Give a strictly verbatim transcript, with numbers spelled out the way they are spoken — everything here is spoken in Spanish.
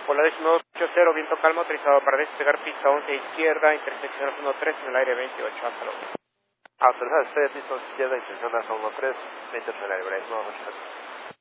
Polaris uno dos ocho cero, viento calmo, autorizado para despegar pista once izquierda, intersección uno tres en el aire veintiocho, hasta luego. Autorizado despegue pista once izquierda, intersección uno tres, veintiocho en el aire, no, no,